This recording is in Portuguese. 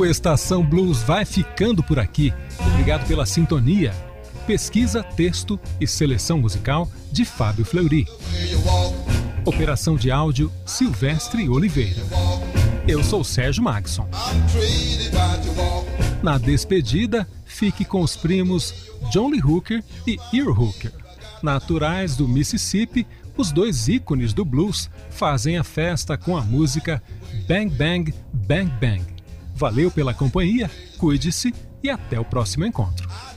O Estação Blues vai ficando por aqui. Obrigado pela sintonia. Pesquisa, texto e seleção musical de Fábio Fleury. Operação de áudio Silvestre Oliveira. Eu sou Sérgio Magson. Na despedida, fique com os primos John Lee Hooker e Earl Hooker. Naturais do Mississippi, os dois ícones do blues fazem a festa com a música Bang Bang Bang Bang. Valeu pela companhia, cuide-se e até o próximo encontro.